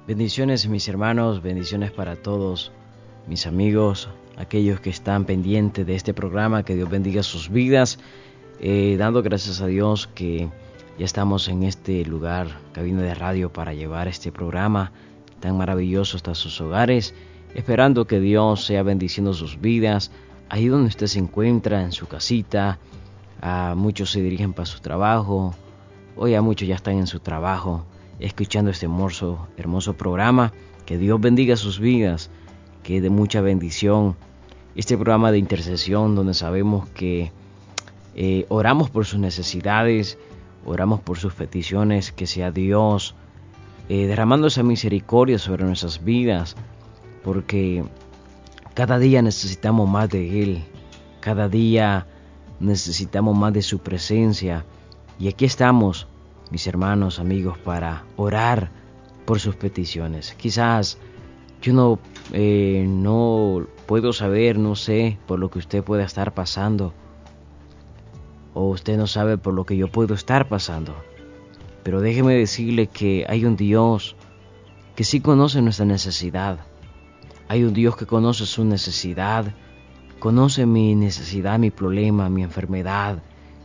Bendiciones mis hermanos, bendiciones para todos mis amigos, aquellos que están pendientes de este programa, que Dios bendiga sus vidas, dando gracias a Dios que ya estamos en este lugar, cabina de radio, para llevar este programa tan maravilloso hasta sus hogares, esperando que Dios sea bendiciendo sus vidas, ahí donde usted se encuentra, en su casita. A muchos se dirigen para su trabajo, hoy a muchos ya están en su trabajo, escuchando este hermoso programa. Que Dios bendiga sus vidas, que es de mucha bendición. Este programa de intercesión donde sabemos que oramos por sus necesidades, oramos por sus peticiones, que sea Dios derramando esa misericordia sobre nuestras vidas, porque cada día necesitamos más de Él, cada día necesitamos más de su presencia, y aquí estamos, mis hermanos, amigos, para orar por sus peticiones. Quizás yo no puedo saber, no sé, por lo que usted pueda estar pasando, o usted no sabe por lo que yo puedo estar pasando, pero déjeme decirle que hay un Dios que sí conoce nuestra necesidad. Hay un Dios que conoce su necesidad, conoce mi necesidad, mi problema, mi enfermedad,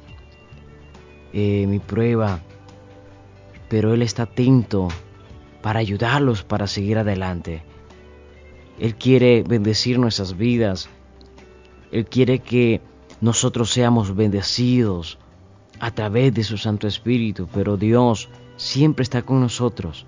mi prueba, pero Él está atento para ayudarlos, para seguir adelante. Él quiere bendecir nuestras vidas, Él quiere que nosotros seamos bendecidos a través de su Santo Espíritu, pero Dios siempre está con nosotros,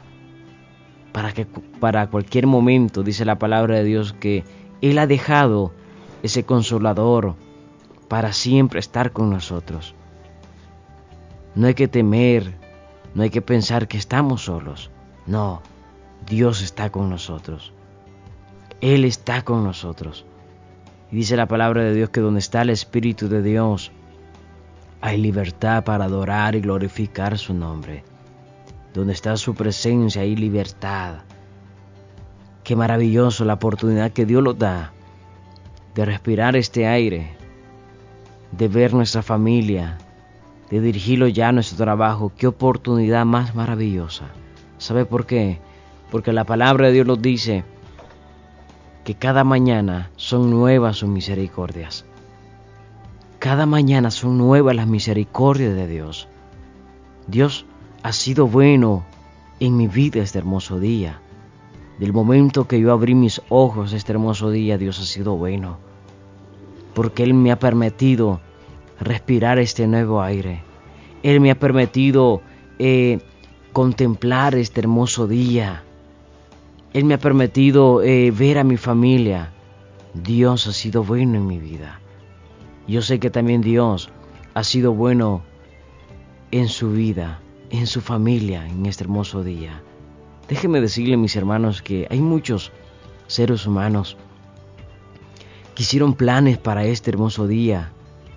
para cualquier momento. Dice la palabra de Dios que Él ha dejado ese consolador para siempre estar con nosotros. No hay que temer, no hay que pensar que estamos solos. No, Dios está con nosotros. Él está con nosotros. Y dice la palabra de Dios que donde está el Espíritu de Dios, hay libertad para adorar y glorificar su nombre. Donde está su presencia, hay libertad. Qué maravilloso la oportunidad que Dios nos da de respirar este aire, de ver nuestra familia, de dirigirlo ya a nuestro trabajo. Qué oportunidad más maravillosa. ¿Sabe por qué? Porque la palabra de Dios nos dice que cada mañana son nuevas sus misericordias. Cada mañana son nuevas las misericordias de Dios. Dios ha sido bueno en mi vida este hermoso día. Del momento que yo abrí mis ojos este hermoso día, Dios ha sido bueno, porque Él me ha permitido respirar este nuevo aire. Él me ha permitido contemplar este hermoso día. Él me ha permitido ver a mi familia. Dios ha sido bueno en mi vida. Yo sé que también Dios ha sido bueno en su vida, en su familia, en este hermoso día. Déjenme decirle, mis hermanos, que hay muchos seres humanos que hicieron planes para este hermoso día,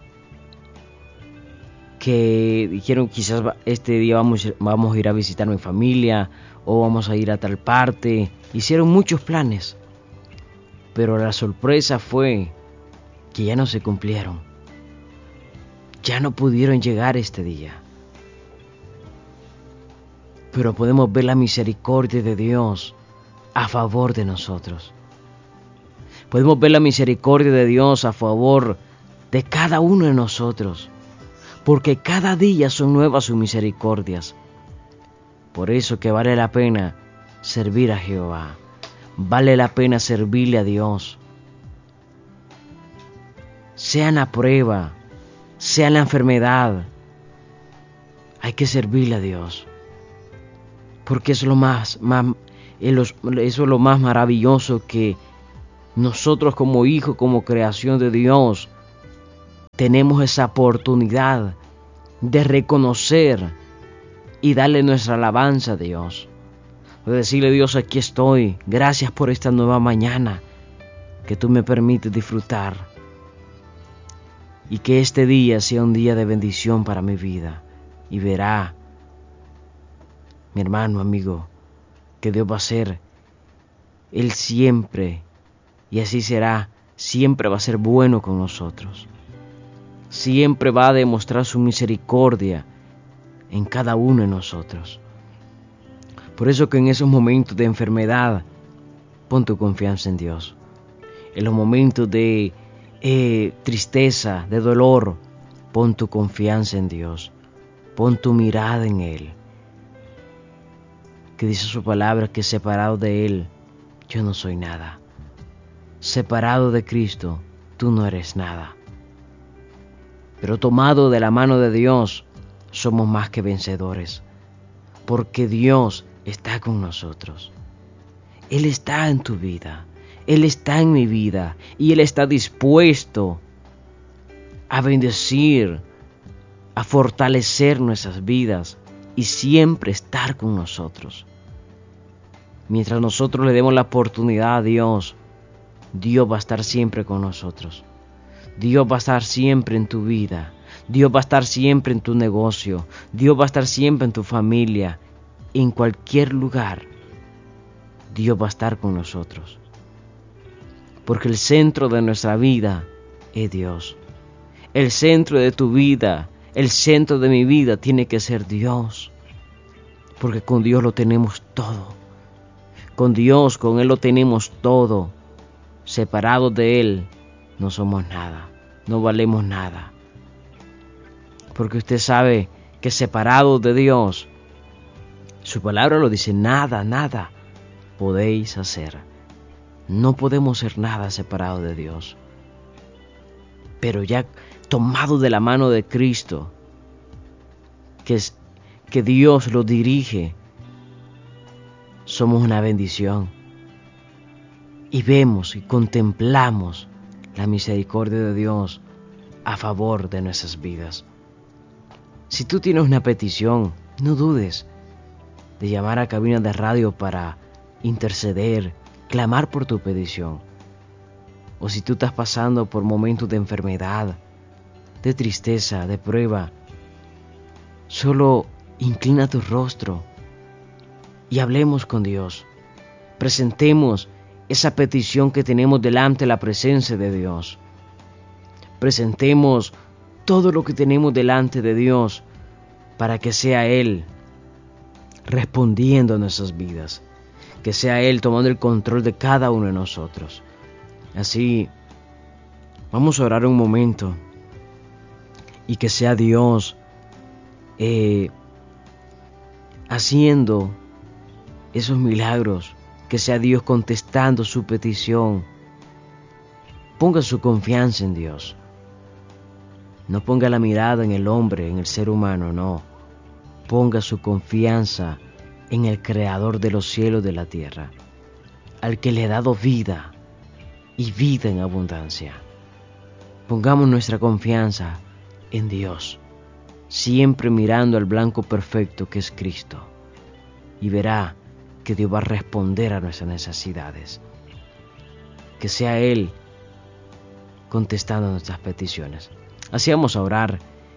que dijeron quizás este día vamos a ir a visitar a mi familia, o vamos a ir a tal parte. Hicieron muchos planes, pero la sorpresa fue que ya no se cumplieron. Ya no pudieron llegar este día. Pero podemos ver la misericordia de Dios a favor de nosotros. Podemos ver la misericordia de Dios a favor de cada uno de nosotros, porque cada día son nuevas sus misericordias. Por eso que vale la pena servir a Jehová, vale la pena servirle a Dios. Sea en la prueba, sea en la enfermedad, hay que servirle a Dios, porque eso es lo más maravilloso, que nosotros como hijos, como creación de Dios, tenemos esa oportunidad de reconocer y darle nuestra alabanza a Dios. De decirle a Dios, aquí estoy, gracias por esta nueva mañana que tú me permites disfrutar. Y que este día sea un día de bendición para mi vida. Y verá, mi hermano, amigo, que Dios va a ser, Él siempre, y así será, siempre va a ser bueno con nosotros. Siempre va a demostrar su misericordia en cada uno de nosotros. Por eso que en esos momentos de enfermedad, pon tu confianza en Dios. En los momentos de tristeza, de dolor, pon tu confianza en Dios. Pon tu mirada en Él. Que dice su palabra que separado de Él, yo no soy nada. Separado de Cristo, tú no eres nada. Pero tomado de la mano de Dios, somos más que vencedores. Porque Dios está con nosotros. Él está en tu vida. Él está en mi vida. Y Él está dispuesto a bendecir, a fortalecer nuestras vidas y siempre estar con nosotros. Mientras nosotros le demos la oportunidad a Dios, Dios va a estar siempre con nosotros. Dios va a estar siempre en tu vida. Dios va a estar siempre en tu negocio. Dios va a estar siempre en tu familia. En cualquier lugar, Dios va a estar con nosotros. Porque el centro de nuestra vida es Dios. El centro de tu vida, el centro de mi vida tiene que ser Dios. Porque con Dios lo tenemos todo. Con Dios, con Él lo tenemos todo. Separados de Él, no somos nada. No valemos nada. Porque usted sabe que separados de Dios, su palabra lo dice, nada podéis hacer. No podemos hacer nada separados de Dios. Pero ya tomados de la mano de Cristo, que Dios lo dirige, somos una bendición. Y vemos y contemplamos la misericordia de Dios a favor de nuestras vidas. Si tú tienes una petición, no dudes de llamar a cabina de radio para interceder, clamar por tu petición. O si tú estás pasando por momentos de enfermedad, de tristeza, de prueba, solo inclina tu rostro y hablemos con Dios. Presentemos esa petición que tenemos delante de la presencia de Dios. Presentemos todo lo que tenemos delante de Dios para que sea Él respondiendo a nuestras vidas, que sea Él tomando el control de cada uno de nosotros. Así, vamos a orar un momento y que sea Dios haciendo esos milagros, que sea Dios contestando su petición. Ponga su confianza en Dios. No ponga la mirada en el hombre, en el ser humano, no. Ponga su confianza en el Creador de los cielos y de la tierra, al que le ha dado vida y vida en abundancia. Pongamos nuestra confianza en Dios, siempre mirando al blanco perfecto que es Cristo, y verá que Dios va a responder a nuestras necesidades. Que sea Él contestando nuestras peticiones. Así vamos a orar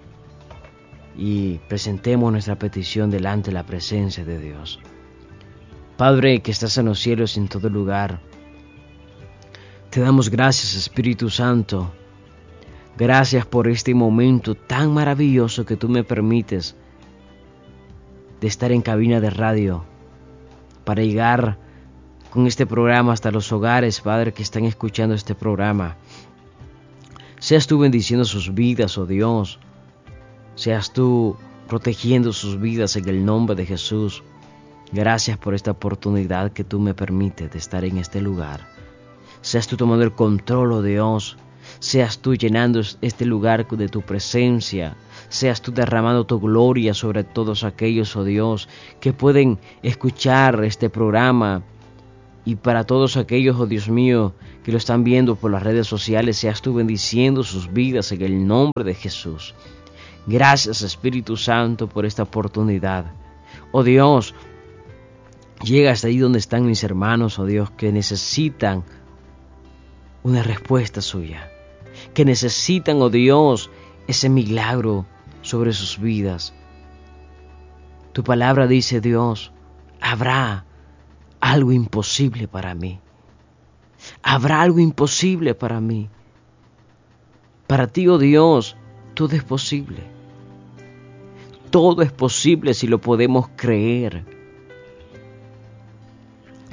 y presentemos nuestra petición delante de la presencia de Dios. Padre que estás en los cielos y en todo lugar, te damos gracias, Espíritu Santo. Gracias por este momento tan maravilloso que tú me permites de estar en cabina de radio para llegar con este programa hasta los hogares, Padre, que están escuchando este programa. Seas tú bendiciendo sus vidas, oh Dios. Seas tú protegiendo sus vidas en el nombre de Jesús. Gracias por esta oportunidad que tú me permites de estar en este lugar. Seas tú tomando el control, oh Dios. Seas tú llenando este lugar de tu presencia. Seas tú derramando tu gloria sobre todos aquellos, oh Dios, que pueden escuchar este programa. Y para todos aquellos, oh Dios mío, que lo están viendo por las redes sociales, seas tú bendiciendo sus vidas en el nombre de Jesús. Gracias, Espíritu Santo, por esta oportunidad. Oh Dios, llega hasta ahí donde están mis hermanos, oh Dios, que necesitan una respuesta suya. Que necesitan, oh Dios, ese milagro sobre sus vidas. Tu palabra dice, Dios, habrá algo imposible para mí. Habrá algo imposible para mí. Para ti, oh Dios, todo es posible. Todo es posible si lo podemos creer.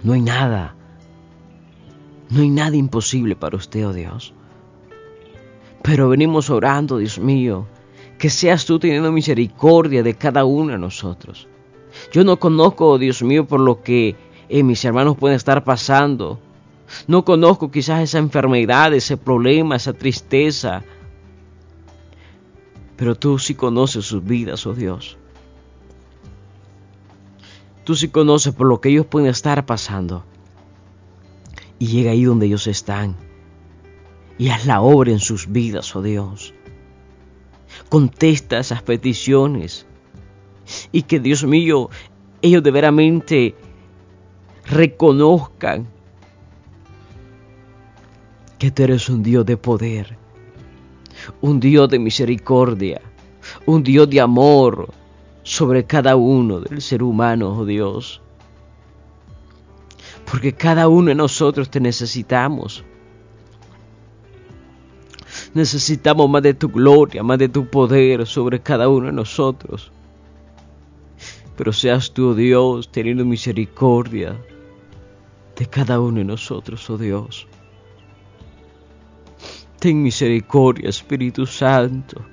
No hay nada imposible para usted, oh Dios. Pero venimos orando, Dios mío, que seas tú teniendo misericordia de cada uno de nosotros. Yo no conozco, oh Dios mío, por lo que mis hermanos pueden estar pasando. No conozco quizás esa enfermedad, ese problema, esa tristeza. Pero tú sí conoces sus vidas, oh Dios. Tú sí conoces por lo que ellos pueden estar pasando. Y llega ahí donde ellos están. Y haz la obra en sus vidas, oh Dios. Contesta esas peticiones. Y que, Dios mío, ellos de veramente reconozcan que tú eres un Dios de poder, un Dios de misericordia, un Dios de amor sobre cada uno del ser humano, oh Dios. Porque cada uno de nosotros te necesitamos. Necesitamos más de tu gloria, más de tu poder sobre cada uno de nosotros. Pero seas tú, Dios, teniendo misericordia de cada uno de nosotros, oh Dios. Ten misericordia, Espíritu Santo.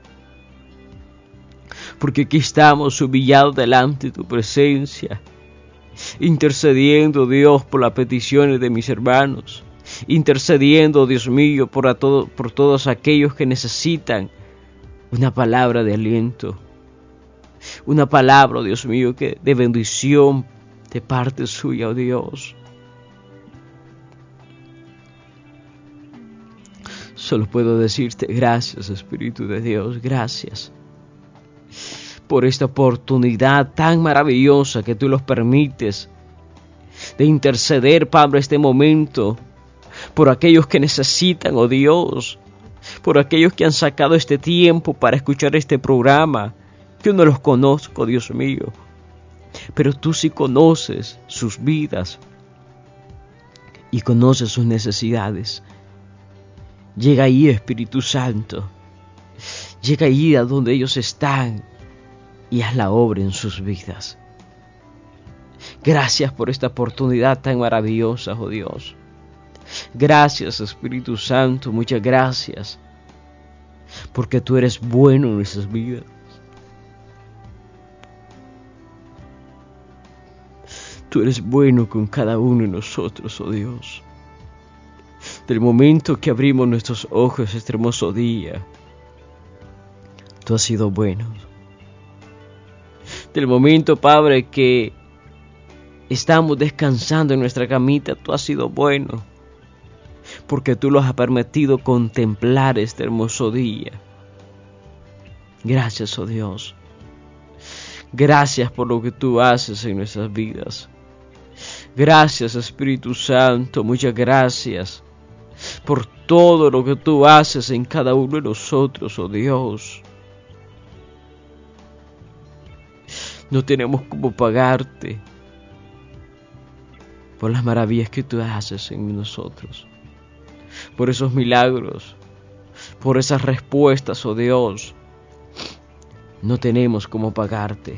Porque aquí estamos humillados delante de tu presencia, intercediendo, Dios, por las peticiones de mis hermanos, intercediendo, Dios mío, por todos aquellos que necesitan una palabra de aliento, una palabra, Dios mío, de bendición de parte suya, oh Dios. Solo puedo decirte gracias, Espíritu de Dios, gracias por esta oportunidad tan maravillosa que tú nos permites de interceder, Padre, este momento, por aquellos que necesitan, oh Dios, por aquellos que han sacado este tiempo para escuchar este programa. Yo no los conozco, Dios mío, pero tú sí conoces sus vidas y conoces sus necesidades. Llega ahí, Espíritu Santo, llega ahí a donde ellos están y haz la obra en sus vidas. Gracias por esta oportunidad tan maravillosa, oh Dios. Gracias, Espíritu Santo, muchas gracias, porque tú eres bueno en nuestras vidas. Tú eres bueno con cada uno de nosotros, oh Dios. Del momento que abrimos nuestros ojos este hermoso día, tú has sido bueno. Del momento, Padre, que estamos descansando en nuestra camita, tú has sido bueno. Porque tú nos has permitido contemplar este hermoso día. Gracias, oh Dios. Gracias por lo que tú haces en nuestras vidas. Gracias, Espíritu Santo, muchas gracias por todo lo que tú haces en cada uno de nosotros, oh Dios. No tenemos cómo pagarte por las maravillas que tú haces en nosotros, por esos milagros, por esas respuestas, oh Dios. No tenemos cómo pagarte.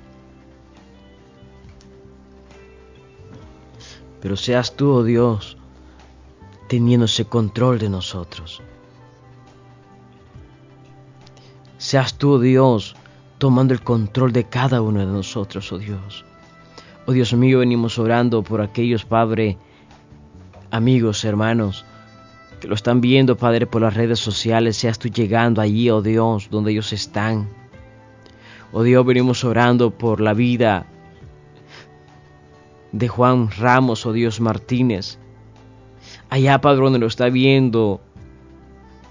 Pero seas tú, oh Dios, teniendo ese control de nosotros. Seas tú, oh Dios, tomando el control de cada uno de nosotros, oh Dios. Oh Dios mío, venimos orando por aquellos, Padre, amigos, hermanos, que lo están viendo, Padre, por las redes sociales. Seas tú llegando allí, oh Dios, donde ellos están. Oh Dios, venimos orando por la vida de Juan Ramos, oh Dios Martínez. Allá, Padre, donde lo está viendo